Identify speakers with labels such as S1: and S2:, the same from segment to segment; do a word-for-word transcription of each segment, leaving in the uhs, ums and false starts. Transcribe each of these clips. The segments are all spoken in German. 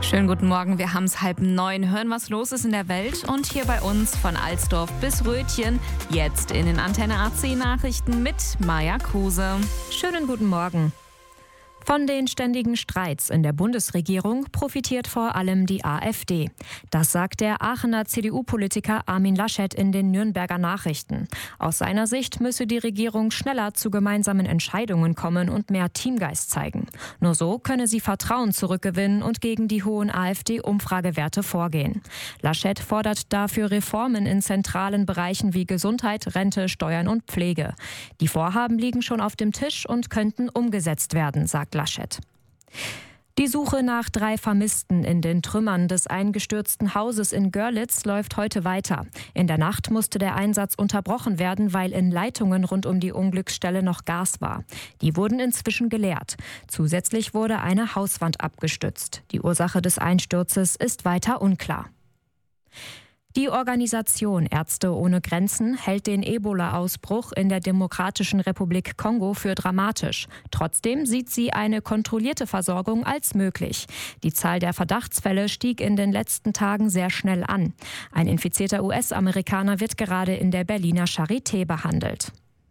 S1: Schönen guten Morgen, wir haben es halb neun. Hören, was los ist in der Welt. Und hier bei uns von Alsdorf bis Rötchen. Jetzt in den Antenne A C Nachrichten mit Maja Kruse.
S2: Schönen guten Morgen. Von den ständigen Streits in der Bundesregierung profitiert vor allem die AfD. Das sagt der Aachener C D U-Politiker Armin Laschet in den Nürnberger Nachrichten. Aus seiner Sicht müsse die Regierung schneller zu gemeinsamen Entscheidungen kommen und mehr Teamgeist zeigen. Nur so könne sie Vertrauen zurückgewinnen und gegen die hohen AfD-Umfragewerte vorgehen. Laschet fordert dafür Reformen in zentralen Bereichen wie Gesundheit, Rente, Steuern und Pflege. Die Vorhaben liegen schon auf dem Tisch und könnten umgesetzt werden, sagt Laschet. Die Suche nach drei Vermissten in den Trümmern des eingestürzten Hauses in Görlitz läuft heute weiter. In der Nacht musste der Einsatz unterbrochen werden, weil in Leitungen rund um die Unglücksstelle noch Gas war. Die wurden inzwischen geleert. Zusätzlich wurde eine Hauswand abgestützt. Die Ursache des Einsturzes ist weiter unklar. Die Organisation Ärzte ohne Grenzen hält den Ebola-Ausbruch in der Demokratischen Republik Kongo für dramatisch. Trotzdem sieht sie eine kontrollierte Versorgung als möglich. Die Zahl der Verdachtsfälle stieg in den letzten Tagen sehr schnell an. Ein infizierter U S-Amerikaner wird gerade in der Berliner Charité behandelt.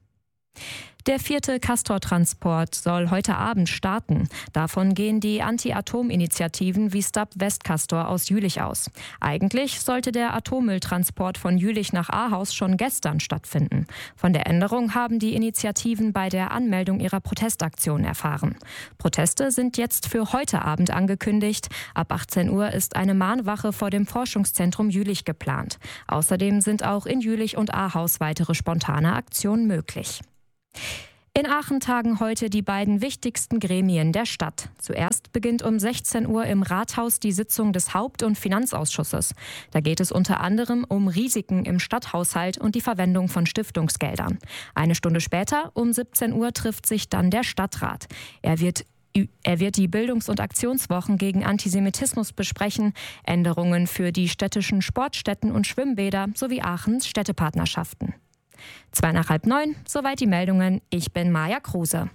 S2: Der vierte Castor-Transport soll heute Abend starten. Davon gehen die Anti-Atom-Initiativen wie Stop Westcastor aus Jülich aus. Eigentlich sollte der Atommülltransport von Jülich nach Ahaus schon gestern stattfinden. Von der Änderung haben die Initiativen bei der Anmeldung ihrer Protestaktion erfahren. Proteste sind jetzt für heute Abend angekündigt. Ab achtzehn Uhr ist eine Mahnwache vor dem Forschungszentrum Jülich geplant. Außerdem sind auch in Jülich und Ahaus weitere spontane Aktionen möglich. In Aachen tagen heute die beiden wichtigsten Gremien der Stadt. Zuerst beginnt um sechzehn Uhr im Rathaus die Sitzung des Haupt- und Finanzausschusses. Da geht es unter anderem um Risiken im Stadthaushalt und die Verwendung von Stiftungsgeldern. Eine Stunde später, um siebzehn Uhr, trifft sich dann der Stadtrat. Er wird Er wird die Bildungs- und Aktionswochen gegen Antisemitismus besprechen, Änderungen für die städtischen Sportstätten und Schwimmbäder sowie Aachens Städtepartnerschaften. Zwei nach halb neun, soweit die Meldungen. Ich bin Maja Kruse.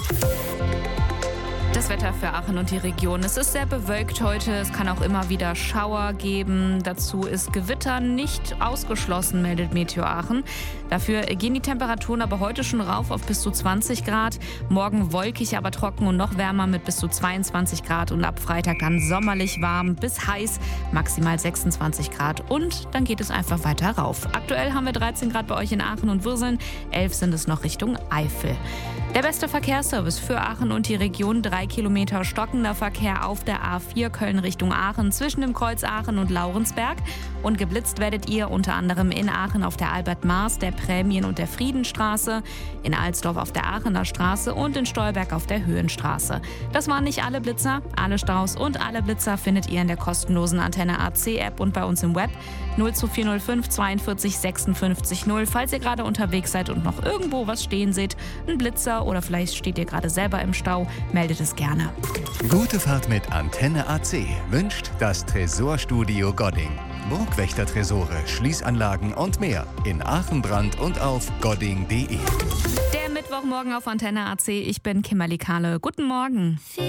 S1: Das Wetter für Aachen und die Region. Es ist sehr bewölkt heute. Es kann auch immer wieder Schauer geben. Dazu ist Gewitter nicht ausgeschlossen, meldet Meteo Aachen. Dafür gehen die Temperaturen aber heute schon rauf auf bis zu zwanzig Grad. Morgen wolkig, aber trocken und noch wärmer mit bis zu zweiundzwanzig Grad. Und ab Freitag dann sommerlich warm bis heiß, maximal sechsundzwanzig Grad. Und dann geht es einfach weiter rauf. Aktuell haben wir dreizehn Grad bei euch in Aachen und Würseln. elf sind es noch Richtung Eifel. Der beste Verkehrsservice für Aachen und die Region. Drei Kilometer stockender Verkehr auf der A vier Köln Richtung Aachen zwischen dem Kreuz Aachen und Laurensberg. Und geblitzt werdet ihr unter anderem in Aachen auf der Albert-Maß, der Prämien- und der Friedenstraße, in Alsdorf auf der Aachener Straße und in Stolberg auf der Höhenstraße. Das waren nicht alle Blitzer. Alle Staus und alle Blitzer findet ihr in der kostenlosen Antenne A C App und bei uns im Web. null zwei vier null fünf zweiundvierzig sechsundfünfzig null. Falls ihr gerade unterwegs seid und noch irgendwo was stehen seht, ein Blitzer oder vielleicht steht ihr gerade selber im Stau, meldet es gerne.
S3: Gute Fahrt mit Antenne A C wünscht das Tresorstudio Godding. Burgwächter-Tresore, Schließanlagen und mehr in Aachen, Brand und auf godding punkt de.
S1: Der Mittwochmorgen auf Antenne A C. Ich bin Kimberly Kahle. Guten Morgen.